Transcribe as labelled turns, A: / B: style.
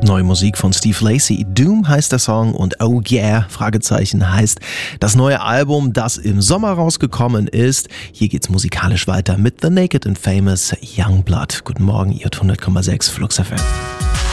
A: Neue Musik von Steve Lacy. Doom heißt der Song und Oh Yeah, Fragezeichen heißt das neue Album, das im Sommer rausgekommen ist. Hier geht's musikalisch weiter mit The Naked and Famous Youngblood. Guten Morgen, ihr hört 100,6 Flux FM.